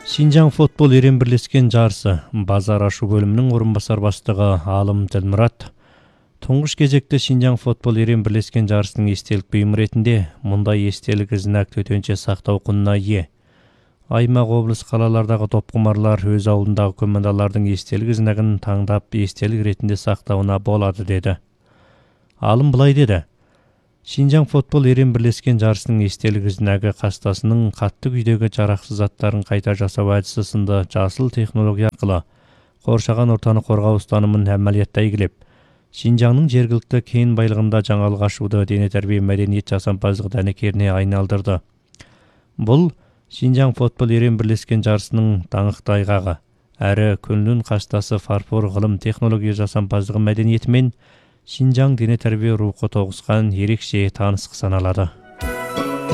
Шинжаң футбол ерен бірлескен жарысы базар ашу бөлімінің орынбасар бастығы Алым Ділмұрат тұңғыш кезекте Шинжаң футбол ерен бірлескен жарысының естелік бұйым ретінде мұндай естелік знак төтенше сақтау құнына ие. Аймақ облыс қалалардағы топқұмарлар өз ауылындағы командалардың естелік знагын таңдап естелік ретінде сақтауына болады деді. Алым былай деді: Шинжаң футбол ерен бірлескен жарысының естелік знагы қастасының қатты күйдегі жарақсыз заттарын қайта жасау әдісі сынды жасыл технология арқылы қоршаған ортаны қорғау ұстанымын әмәлияттай келіп, Шинжаңның жергілікті кен байлығында жаңалық ашуды дене тәрбие мәдениет жасампаздық дәнекеріне айналдырды. Бұл Шинжаң футбол ерен бірлескен жарысының даңқты айғағы, әрі күннің қастасы фарфор ғылым технология жасампаздығы мәдениетімен Шинжаң дене тәрбие рухы тоғысқан ерекше танысық саналады.